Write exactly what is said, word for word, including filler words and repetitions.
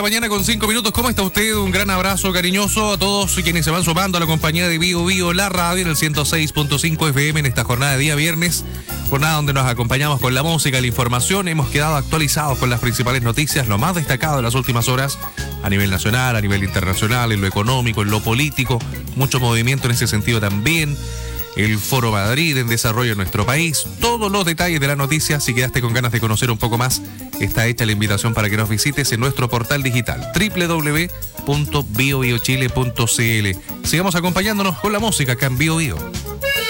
mañana con cinco minutos. ¿Cómo está usted? Un gran abrazo cariñoso a todos quienes se van sumando a la compañía de Bio Bio, la radio en el ciento seis punto cinco F M en esta jornada de día viernes. Jornada donde nos acompañamos con la música, la información. Hemos quedado actualizados con las principales noticias, lo más destacado de las últimas horas a nivel nacional, a nivel internacional, en lo económico, en lo político. Mucho movimiento en ese sentido también. El Foro Madrid en desarrollo en nuestro país. Todos los detalles de la noticia. Si quedaste con ganas de conocer un poco más, está hecha la invitación para que nos visites en nuestro portal digital doble u doble u doble u punto bio bio chile punto c l. Sigamos acompañándonos con la música acá en Bio Bio.